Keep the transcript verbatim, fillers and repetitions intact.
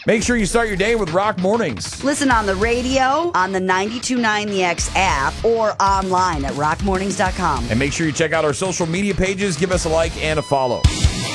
Make sure you start your day with Rock Mornings. Listen on the radio, on the ninety-two point nine The X app, or online at rock mornings dot com. And make sure you check out our social media pages. Give us a like and a follow.